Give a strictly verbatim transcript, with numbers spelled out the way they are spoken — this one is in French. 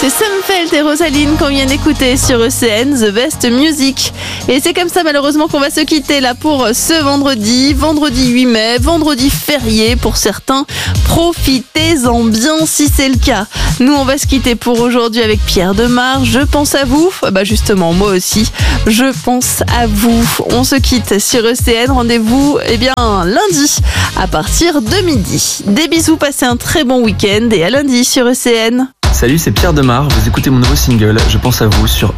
C'est Sumfeld et Rosaline qu'on vient d'écouter sur E C N, The Best Music. Et c'est comme ça malheureusement qu'on va se quitter là pour ce vendredi, vendredi huit mai, vendredi férié pour certains. Profitez-en bien si c'est le cas. Nous on va se quitter pour aujourd'hui avec Pierre Demar. Je pense à vous. Bah justement moi aussi, je pense à vous. On se quitte sur E C N. Rendez-vous eh bien lundi à partir de midi. Des bisous, passez un très bon week-end et à lundi sur E C N. Salut, c'est Pierre Demar, vous écoutez mon nouveau single, Je pense à vous sur